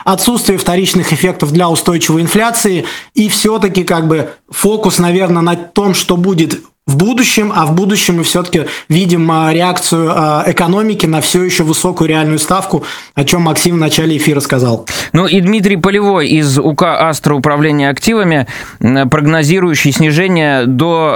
отсутствие вторичных эффектов для устойчивой инфляции и все-таки как бы фокус, наверное, на том, что будет в будущем, а в будущем мы все-таки видим реакцию экономики на все еще высокую реальную ставку, о чем Максим в начале эфира сказал. Ну и Дмитрий Полевой из УК «Астра» управления активами, прогнозирующий снижение до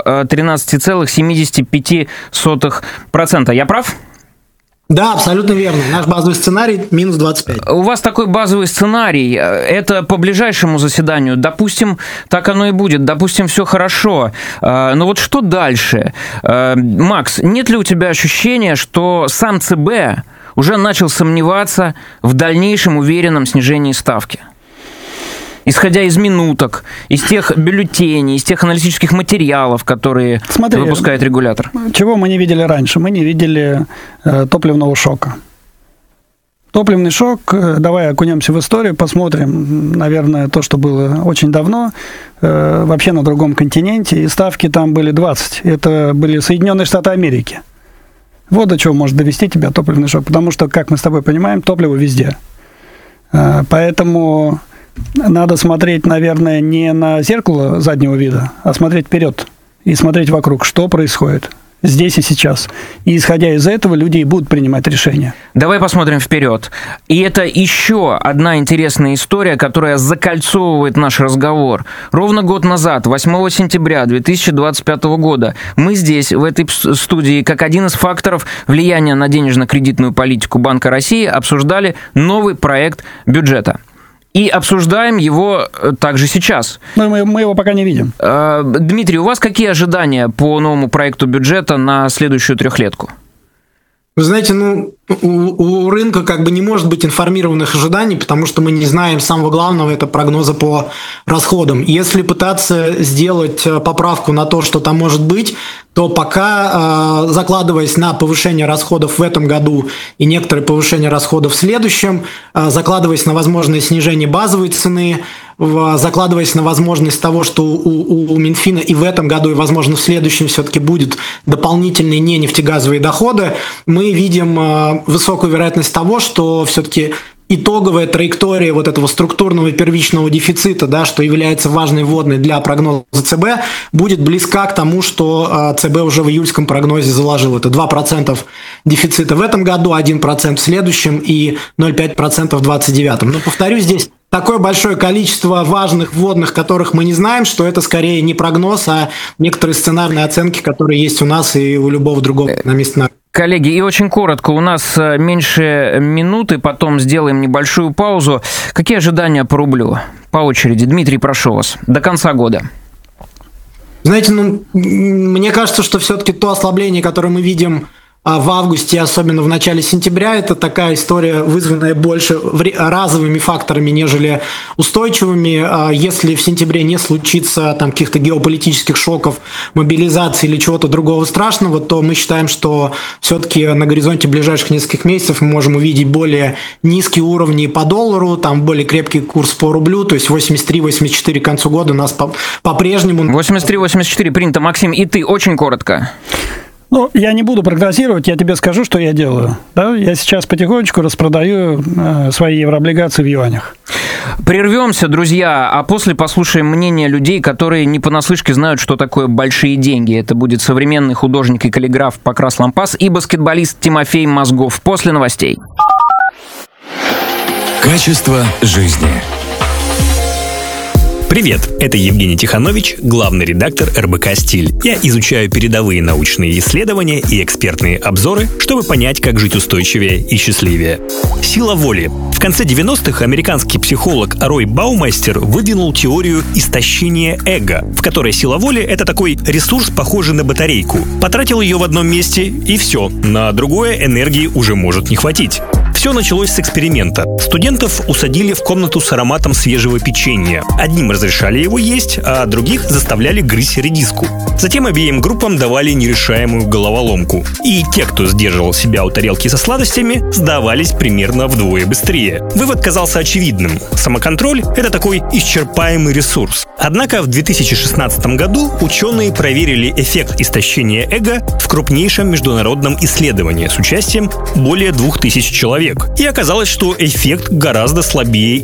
13,75%. Я прав? Да, абсолютно верно. Наш базовый сценарий минус 25. У вас такой базовый сценарий. Это по ближайшему заседанию. Допустим, так оно и будет. Допустим, все хорошо. Но вот что дальше? Макс, нет ли у тебя ощущения, что сам ЦБ уже начал сомневаться в дальнейшем уверенном снижении ставки? Исходя из минуток, из тех бюллетеней, из тех аналитических материалов, которые выпускает регулятор. Чего мы не видели раньше? Мы не видели топливного шока. Топливный шок, давай окунемся в историю, посмотрим, наверное, то, что было очень давно, вообще на другом континенте, и ставки там были 20. Это были Соединенные Штаты Америки. Вот до чего может довести тебя топливный шок, потому что, как мы с тобой понимаем, топливо везде. Поэтому надо смотреть, наверное, не на зеркало заднего вида, а смотреть вперед и смотреть вокруг, что происходит здесь и сейчас. И исходя из этого, люди и будут принимать решения. Давай посмотрим вперед. И это еще одна интересная история, которая закольцовывает наш разговор. Ровно год назад, 8 сентября 2025 года, мы здесь, в этой студии, как один из факторов влияния на денежно-кредитную политику Банка России, обсуждали новый проект бюджета. И обсуждаем его также сейчас. Но мы его пока не видим. Дмитрий, у вас какие ожидания по новому проекту бюджета на следующую трехлетку? Вы знаете, у рынка как бы не может быть информированных ожиданий, потому что мы не знаем самого главного, это прогноза по расходам. Если пытаться сделать поправку на то, что там может быть, то пока, закладываясь на повышение расходов в этом году и некоторое повышение расходов в следующем, закладываясь на возможное снижение базовой цены, закладываясь на возможность того, что у Минфина и в этом году, и, возможно, в следующем все-таки будут дополнительные не нефтегазовые доходы, мы видим высокую вероятность того, что все-таки итоговая траектория вот этого структурного первичного дефицита, да, что является важной вводной для прогноза ЦБ, будет близка к тому, что ЦБ уже в июльском прогнозе заложил. Это 2% дефицита в этом году, 1% в следующем и 0,5% в 2029. Но, повторюсь, здесь такое большое количество важных вводных, которых мы не знаем, что это скорее не прогноз, а некоторые сценарные оценки, которые есть у нас и у любого другого экономиста. Коллеги, и очень коротко, у нас меньше минуты, потом сделаем небольшую паузу. Какие ожидания по рублю? По очереди. Дмитрий, прошу вас. До конца года. Знаете, мне кажется, что все-таки то ослабление, которое мы видим в августе, особенно в начале сентября, это такая история, вызванная больше разовыми факторами, нежели устойчивыми. Если в сентябре не случится там каких-то геополитических шоков, мобилизации или чего-то другого страшного, то мы считаем, что все-таки на горизонте ближайших нескольких месяцев мы можем увидеть более низкие уровни по доллару, там более крепкий курс по рублю, то есть 83-84 к концу года у нас по-прежнему... 83-84 принято. Максим, и ты очень коротко. Я не буду прогнозировать, я тебе скажу, что я делаю. Да? Я сейчас потихонечку распродаю свои еврооблигации в юанях. Прервемся, друзья, а после послушаем мнение людей, которые не понаслышке знают, что такое большие деньги. Это будет современный художник и каллиграф Покрас Лампас и баскетболист Тимофей Мозгов. После новостей. Качество жизни. Привет, это Евгений Тиханович, главный редактор РБК «Стиль». Я изучаю передовые научные исследования и экспертные обзоры, чтобы понять, как жить устойчивее и счастливее. Сила воли. В конце 90-х американский психолог Рой Баумайстер выдвинул теорию истощения эго, в которой сила воли — это такой ресурс, похожий на батарейку. Потратил ее в одном месте, и все. На другое энергии уже может не хватить. Все началось с эксперимента. Студентов усадили в комнату с ароматом свежего печенья. Одним разрешали его есть, а других заставляли грызть редиску. Затем обеим группам давали нерешаемую головоломку. И те, кто сдерживал себя у тарелки со сладостями, сдавались примерно вдвое быстрее. Вывод казался очевидным. Самоконтроль — это такой исчерпаемый ресурс. Однако в 2016 году ученые проверили эффект истощения эго в крупнейшем международном исследовании с участием более 2000 человек. И оказалось, что эффект гораздо слабее